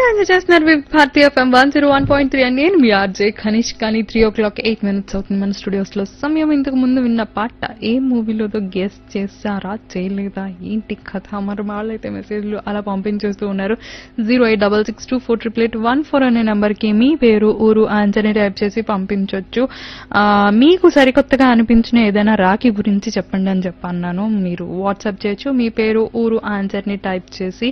మీరు చేస్తున్నారు with Bharatiya FM 101.3 అని నేను మీ ఆర్జే ఖనీష్. కానీ 3:08 అవుతుంది మన స్టూడియోస్ లో సమయం. ఇంతకు ముందు విన్న పాట ఏ మూవీలోదో గెస్ట్ చేశారా చేయలేదా ఏంటి కథ? మరి వాళ్ళైతే మెసేజ్లు అలా పంపించేస్తూ ఉన్నారు. 08662488814 అనే నంబర్ కి మీ పేరు ఊరు ఆన్సర్ ని టైప్ చేసి పంపించవచ్చు. మీకు సరికొత్తగా అనిపించిన ఏదైనా రాఖీ గురించి చెప్పండి అని చెప్పన్నాను. మీరు వాట్సాప్ చేయొచ్చు. మీ పేరు ఊరు ఆన్సర్ ని టైప్ చేసి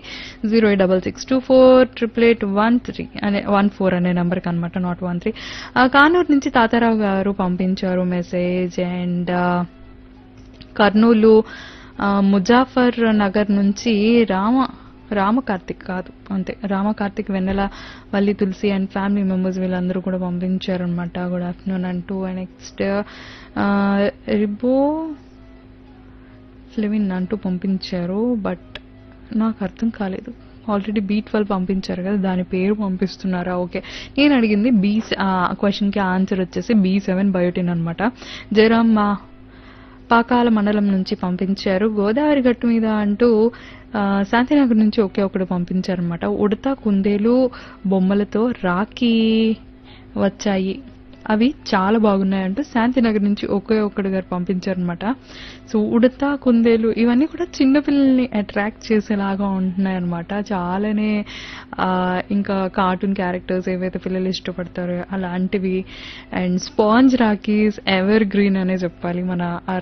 08662488813 అనే 14 అనే నంబర్ కి అనమాట, నాట్ 13. కానూరు నుంచి తాతారావు గారు పంపించారు మెసేజ్. అండ్ కర్నూలు ముజాఫర్ నగర్ నుంచి రామకార్తిక్ కాదు అంతే రామకార్తిక్ వెన్నెల వల్లి తులసి అండ్ ఫ్యామిలీ మెంబర్స్ వీళ్ళందరూ కూడా పంపించారు అనమాట. గుడ్ ఆఫ్టర్నూన్ అంటూ. నెక్స్ట్ రిబో ఫ్లెవిన్ అంటూ పంపించారు. బట్ నాకు అర్థం కాలేదు. ఆల్రెడీ B12 పంపించారు కదా, దాని పేరు పంపిస్తున్నారా? ఓకే, నేను అడిగింది క్వశ్చన్ కి ఆన్సర్ వచ్చేసి B7 బయోటిన్ అనమాట. జయరామ్ పాకాల మండలం నుంచి పంపించారు. గోదావరి గట్టు మీద అంటూ శాంతినగర్ నుంచి ఒకే ఒకడు పంపించారనమాట. ఉడత కుందేలు బొమ్మలతో రాఖీ వచ్చాయి, అవి చాలా బాగున్నాయంటూ శాంతినగర్ నుంచి ఒకే ఒక్కడు గారు పంపించారనమాట. సో ఉడత కుందేలు ఇవన్నీ కూడా చిన్నపిల్లల్ని అట్రాక్ట్ చేసేలాగా ఉంటున్నాయి అనమాట. చాలానే ఇంకా కార్టూన్ క్యారెక్టర్స్ ఏవైతే పిల్లలు ఇష్టపడతారో అలాంటివి. And sponge rakhis ever green అనే చెప్పాలి. మన